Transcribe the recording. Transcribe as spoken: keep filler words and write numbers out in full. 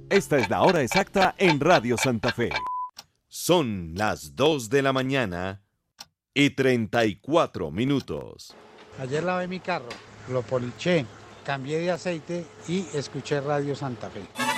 Esta es la hora exacta en Radio Santa Fe. Son las dos de la mañana y treinta y cuatro minutos. Ayer lavé mi carro, lo poliché, cambié de aceite y escuché Radio Santa Fe.